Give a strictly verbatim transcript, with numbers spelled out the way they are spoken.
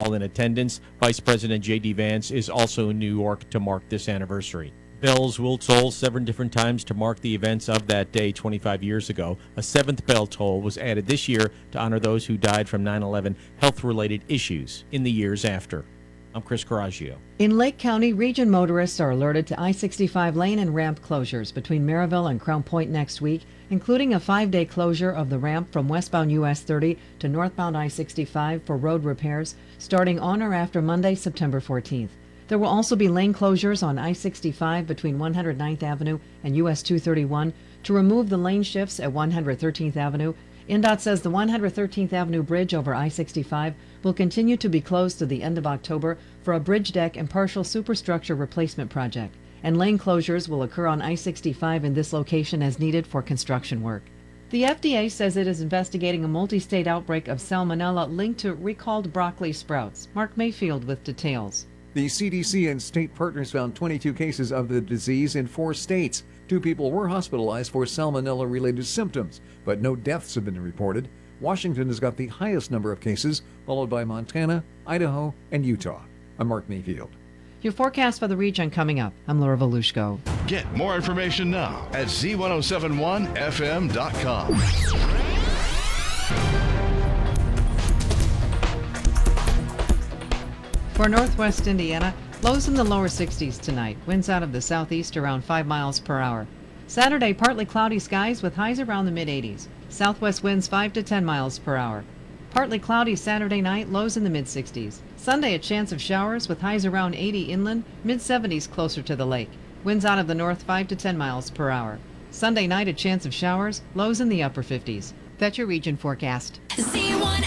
all in attendance. Vice President J D. Vance is also in New York to mark this anniversary. Bells will toll seven different times to mark the events of that day twenty-five years ago. A seventh bell toll was added this year to honor those who died from nine eleven health-related issues in the years after. I'm Chris Coraggio. In Lake County, region motorists are alerted to I sixty-five lane and ramp closures between Maryville and Crown Point next week, including a five-day closure of the ramp from westbound U S thirty to northbound I sixty-five for road repairs starting on or after Monday, September fourteenth. There will also be lane closures on I sixty-five between one hundred ninth Avenue and U S two thirty-one to remove the lane shifts at one hundred thirteenth Avenue. N D O T says the one hundred thirteenth Avenue bridge over I sixty-five will continue to be closed to the end of October for a bridge deck and partial superstructure replacement project, and lane closures will occur on I sixty-five in this location as needed for construction work. The F D A says it is investigating a multi-state outbreak of salmonella linked to recalled broccoli sprouts. Mark Mayfield with details. The C D C and state partners found twenty-two cases of the disease in four states. Two people were hospitalized for salmonella-related symptoms, but no deaths have been reported. Washington has got the highest number of cases, followed by Montana, Idaho, and Utah. I'm Mark Mayfield. Your forecast for the region coming up. I'm Laura Volushko. Get more information now at Z ten seventy-one F M dot com. For northwest Indiana, lows in the lower sixties tonight. Winds out of the southeast around five miles per hour. Saturday, partly cloudy skies with highs around the mid eighties. Southwest winds five to ten miles per hour. Partly cloudy Saturday night, lows in the mid sixties. Sunday, a chance of showers with highs around eighty inland, mid seventies closer to the lake. Winds out of the north five to ten miles per hour. Sunday night, a chance of showers, lows in the upper fifties. That's your region forecast. Z one